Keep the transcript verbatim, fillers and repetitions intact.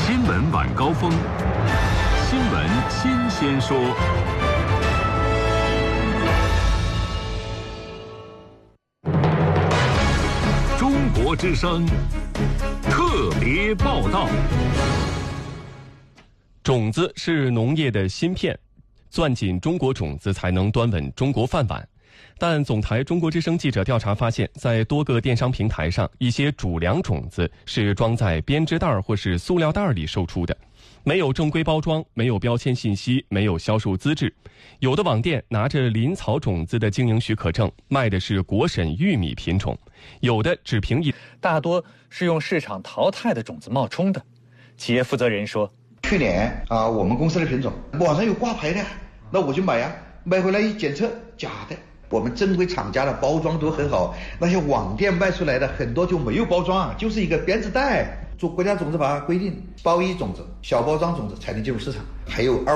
新闻晚高峰，新闻新鲜说。中国之声特别报道。 种子是农业的芯片，攥紧中国种子才能端稳中国饭碗。但总台中国之声记者调查发现，在多个电商平台上，一些主粮种子是装在编织袋或是塑料袋里售出的，没有正规包装，没有标签信息，没有销售资质。有的网店拿着林草种子的经营许可证，卖的是国审玉米品种，有的只凭一， 大多是用市场淘汰的种子冒充的。企业负责人说， 去年啊、呃，我们公司的品种网上有挂牌的，那我就买呀、啊，买回来一检测假的。我们正规厂家的包装都很好，那些网店卖出来的很多就没有包装，就是一个编织袋。做国家种子法规定，包一种子、小包装种子才能进入市场，还有二。